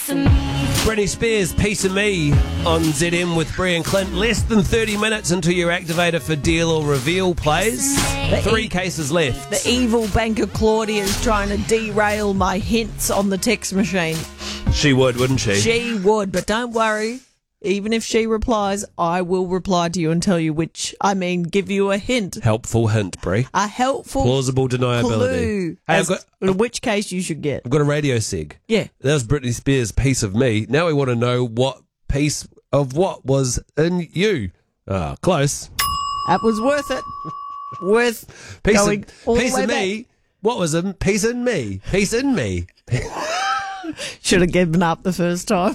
Britney Spears, Piece of Me on ZM with Brie and Clint. Less than 30 minutes until your activator for Deal or Reveal plays. 3 cases left. The evil banker Claudia is trying to derail my hints on the text machine. She would, wouldn't she? She would, but don't worry. Even if she replies, I will reply to you and tell you give you a hint. Helpful hint, Brie. A helpful Plausible deniability. clue. Hey, In which case you should get. I've got a radio seg. Yeah. That was Britney Spears' Piece of Me. Now we want to know what piece of what was in you. Ah, close. That was worth it. Worth Piece going all piece the way of me. back. What was in piece in me? Piece in me. Should have given up the first time.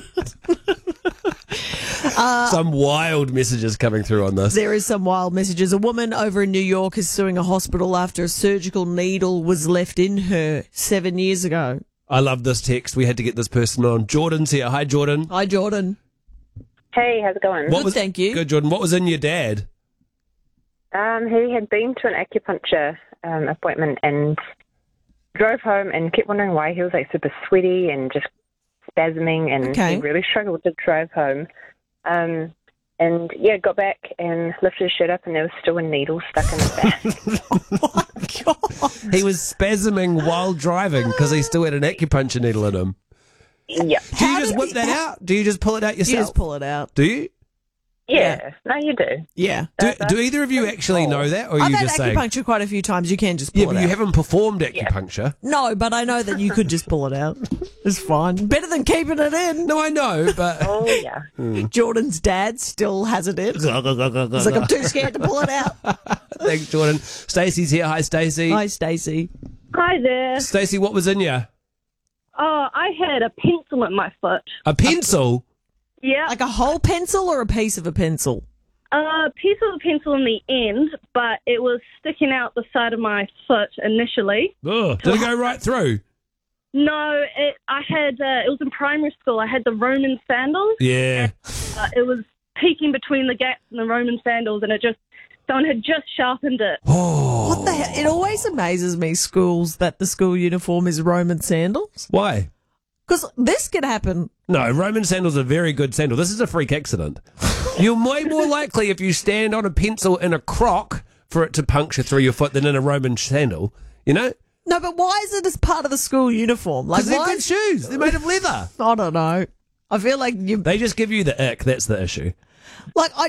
Some wild messages coming through on this. There is some wild messages. A woman over in New York is suing a hospital after a surgical needle was left in her 7 years ago. I love this text. We had to get this person on. Jordan's here. Hi, Jordan. Hi, Jordan. Hey, how's it going? Good, thank you. Good, Jordan. What was in your dad? He had been to an acupuncture appointment and drove home and kept wondering why he was like super sweaty and just spasming, and Okay. he really struggled to drive home. And yeah, got back and lifted his shirt up and there was still a needle stuck in his back. Oh, my God. He was spasming while driving because he still had an acupuncture needle in him. Yep. Do you just whip that out? Do you just pull it out You yourself? just pull it out. Do you? Yeah. No, you do. Yeah. Do either of you actually know that, or are I've you had just saying? acupuncture quite a few times. You can just pull Yeah, it but out. you haven't performed acupuncture. No, but I know that you could just pull it out. It's fine. Better than keeping it in. No, I know, but Oh, yeah. Jordan's dad still has it in. He's like, I'm too scared to pull it out. thanks, Jordan. Stacey's here. Hi, Stacey. Hi, Stacey. Hi there. Stacey, what was in you? Oh, I had a pencil at my foot. A pencil. Yeah, Like a whole pencil or a piece of a pencil? a piece of a pencil in the end, but it was sticking out the side of my foot initially. Ugh. Did it go right through? No, it was in primary school. I had the Roman sandals. Yeah. It was peeking between the gaps in the Roman sandals, and someone had just sharpened it. Oh. What the hell? It always amazes me, schools, that the school uniform is Roman sandals. Why? Because this could happen. No, Roman sandals are very good sandal. This is a freak accident. You're way more likely if you stand on a pencil in a croc for it to puncture through your foot than in a Roman sandal. You know? No, but why is it as part of the school uniform? Like, Because they're why good shoes. They're made of leather. I don't know. I feel like They just give you the ick. That's the issue.